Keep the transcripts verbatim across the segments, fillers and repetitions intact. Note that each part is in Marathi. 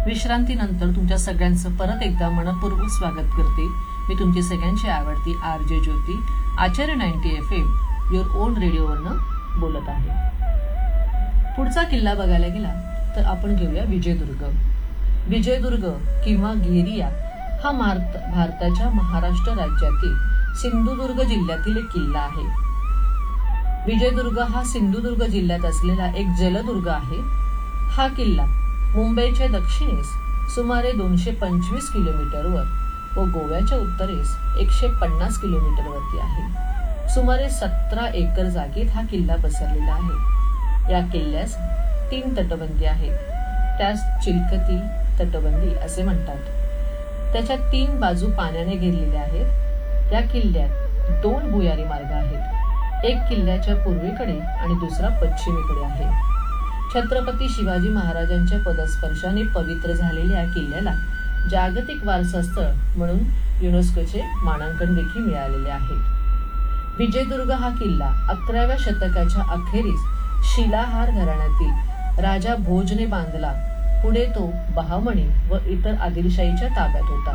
विश्रांतीनंतर तुमच्या सगळ्यांचं परत एकदा मनपूर्वक स्वागत करते. मी तुमची सगळ्यांची आवडती R J Jyoti Acharya ninety F am your on रेडिओवरनं बोलत आहे. पुढचा किल्ला बघायला गेला तर आपण घेऊया विजयदुर्ग. विजयदुर्ग किंवा घेरिया हा भारताच्या महाराष्ट्र राज्यातील सिंधुदुर्ग जिल्ह्यातील एक किल्ला आहे. विजयदुर्ग हा सिंधुदुर्ग जिल्ह्यात असलेला एक जलदुर्ग आहे. हा किल्ला मुंबईच्या दक्षिणेस सुमारे दोनशे पंचवीस किलोमीटरवर व गोव्याच्या उत्तरेस एकशे पन्नास किलोमीटरवरती आहे. सुमारे सतरा एकर जागेत हा किल्ला पसरलेला आहे. या किल्ल्यास तीन तटबंदी आहेत. त्यास चिलखती तटबंदी असे म्हणतात. त्याच्या तीन बाजू पाण्याने घेरलेल्या आहेत. या किल्ल्यात दोन भुयारी मार्ग आहेत. एक किल्ल्याच्या पूर्वेकडे आणि दुसरा पश्चिमेकडे आहे. छत्रपती शिवाजी महाराजांच्या पदस्पर्शाने पवित्र झालेल्या या किल्ल्याला जागतिक वारसा स्थळ म्हणून युनेस्कोचे मानांकन देखील मिळालेले आहे. विजयदुर्ग हा किल्ला अकराव्या शतकाच्या अखेरीस शिलाहार घराण्यातील राजा भोजने बांधला. पुढे तो बहामणी व इतर आदिलशाहीच्या ताब्यात होता.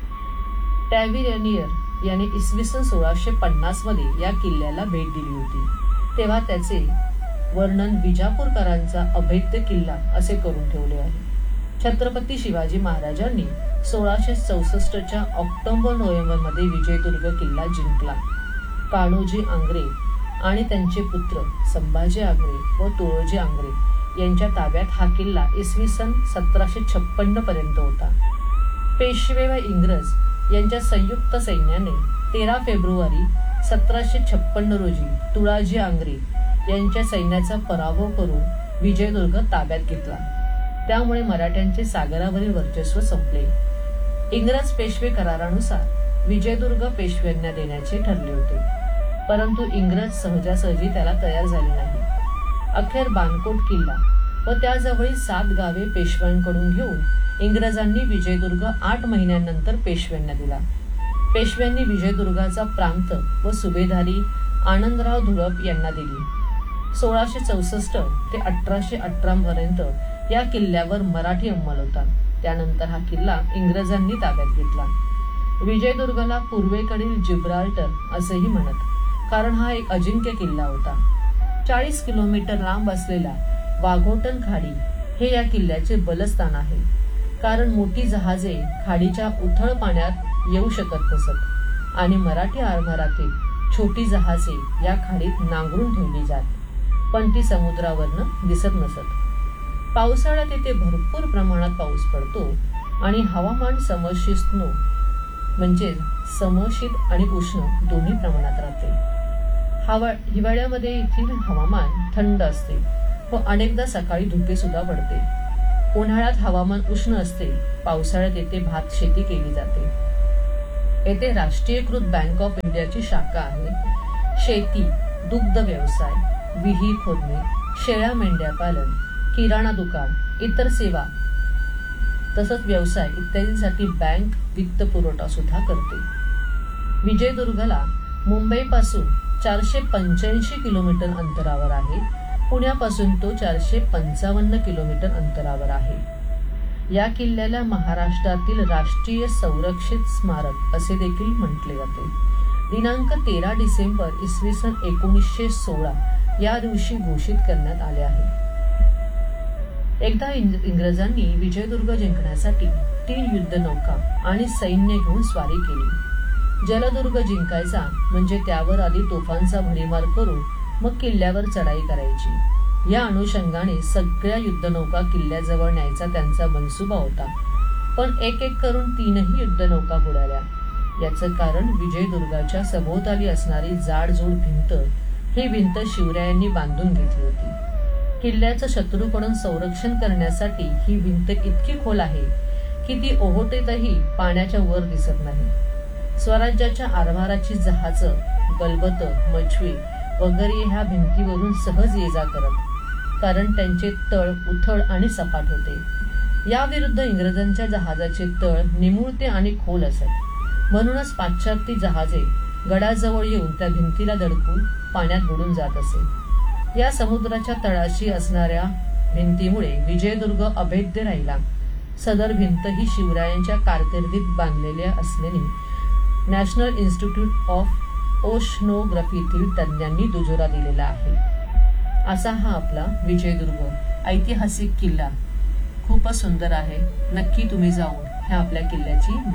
टॅव्हिनियर याने इसवी सन सोळाशे पन्नास मध्ये या किल्ल्याला भेट दिली होती. तेव्हा त्याचे वर्णन विजापूरकरांचा अभेद्य किल्ला असे करून ठेवले आहे. छत्रपती शिवाजी महाराजांनी सोळाशे चौसष्टच्या ऑक्टोबर नोव्हेंबर मध्ये विजयदुर्ग किल्ला जिंकला. कान्होजी आंग्रे आणि त्यांचे पुत्र संभाजी आंग्रे व तुळोजी आंग्रे यांच्या ताब्यात हा किल्ला इसवी सन सतराशे छप्पन्न पर्यंत होता. पेशवे व इंग्रज यांच्या संयुक्त सैन्याने तेरा फेब्रुवारी सतराशे छप्पन्न रोजी तुळाजी आंग्रे यांच्या सैन्याचा पराभव करून विजयदुर्ग ताब्यात घेतला. त्यामुळे मराठ्यांचे सागरावरील वर्चस्व संपले. इंग्रज पेशवे करारानुसार विजयदुर्ग पेशव्यांना देण्याचे ठरले होते, परंतु इंग्रज सहजासहजी त्याला तयार झाले नाही. अखेर बाणकोट किल्ला व त्याजवळील सात गावे पेशव्यांकडून घेऊन इंग्रजांनी विजयदुर्ग आठ महिन्यानंतर पेशव्यांना दिला. पेशव्यांनी विजयदुर्गाचा प्रांत व सुभेदारी आनंदराव धुळप यांना दिली. सोळाशे चौसष्ट ते अठराशे अठरा पर्यंत या किल्ल्यावर मराठी अंमल होता. त्यानंतर हा किल्ला इंग्रजांनी ताब्यात घेतला. विजयदुर्गला पूर्वेकडील जिब्राल्टर असेही म्हणत, कारण हा एक अजिंक्य किल्ला होता. चाळीस किलोमीटर लांब असलेला वाघोटन खाडी हे या किल्ल्याचे बलस्थान आहे, कारण मोठी जहाजे खाडीच्या उथळ पाण्यात येऊ शकत नसत आणि मराठी आरमारातील छोटी जहाजे या खाडीत नांगरून ठेवली जात, पण ती समुद्रावरनं दिसत नसत. पावसाळ्यात येथे भरपूर प्रमाणात पाऊस पडतो आणि हवामान समशीतोष्ण म्हणजे समशीत आणि उष्ण दोन्ही प्रमाणात राहते. हवा हिवाळ्यामध्ये येथील हवामान थंड असते व अनेकदा सकाळी धुके सुद्धा पडते. उन्हाळ्यात हवामान उष्ण असते. पावसाळ्यात येथे भात शेती केली जाते. येथे राष्ट्रीयकृत बँक ऑफ इंडियाची शाखा आहे. शेती, दुग्ध व्यवसाय, विहीर खोदणे, शेळ्या मेंढ्या पालन, किराणा दुकान, इतर सेवा तसंच व्यवसाय इत्यादींसाठी बँक वित्त पुरवठा सुद्धा करते. विजयदुर्गला मुंबईपासून चारशे पंच्याऐंशी किलोमीटर अंतरावर आहे. पुण्यापासून तो चारशे पंचावन्न किलोमीटर अंतरावर आहे. या किल्ल्याला महाराष्ट्रातील राष्ट्रीय संरक्षित स्मारक असे देखील म्हटले जाते. दिनांक तेरा डिसेंबर इसवी सन एकोणीसशे सोळा या दिवशी घोषित करण्यात आले आहे. एकदा इंग्रजांनी विजयदुर्ग जिंकण्यासाठी तीन युद्धनौका आणि सैन्य घेऊन स्वारी केली. जलदुर्ग जिंकायचा म्हणजे त्यावर आधी तोफांचा भडीमार करून मग किल्ल्यावर चढाई करायची. या अनुषंगाने सगळ्या युद्धनौका किल्ल्याजवळ न्यायचा त्यांचा मनसुबा होता, पण एक एक करून तीनही युद्धनौका बुडाल्या. याचं कारण विजयदुर्गाच्या सभोवताली असणारी जाडजूड भिंत. ही भिंत शिवरायांनी बांधून घेतली होती. किल्ल्याचं शत्रूकडून संरक्षण करण्यासाठी ही भिंत इतकी खोल आहे की ती ओहोटीतही पाण्याच्या वर दिसत नाही. स्वराज्याच्या आरमाराची जहाजं, गलबत, मछवी वगैरे ह्या भिंतीवरून सहज ये जा करत, कारण त्यांचे तळ उथळ आणि सपाट होते. याविरुद्ध इंग्रजांच्या जहाजाचे तळ निमुळते आणि खोल असत. म्हणूनच पाश्चात्य जहाजे गडाजवळ येऊन त्या भिंतीला धडकून पाण्यात बुडून जात असे. या समुद्राच्या तळाशी असणाऱ्या भिंतीमुळे विजयदुर्ग अभेद्य राहिला. सदर भिंत ही शिवरायांच्या कारकिर्दीत बांधलेली असल्याने नॅशनल इन्स्टिट्यूट ऑफ ओशनोग्राफीतील तज्ज्ञांनी दुजोरा दिलेला आहे. असा हा आपला विजयदुर्ग ऐतिहासिक किल्ला खूपच सुंदर आहे. नक्की तुम्ही जाऊन ह्या आपल्या किल्ल्याची